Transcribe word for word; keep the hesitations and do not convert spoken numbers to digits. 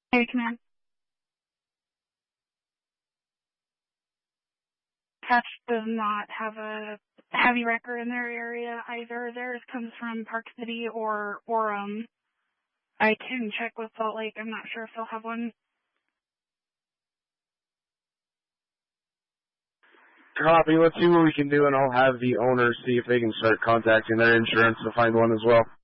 Hey, command. Patch does not have a heavy wrecker in their area either. Theirs comes from Park City or Orem. I can check with Salt Lake. I'm not sure if they'll have one. Copy. Let's see what we can do, and I'll have the owner see if they can start contacting their insurance to find one as well.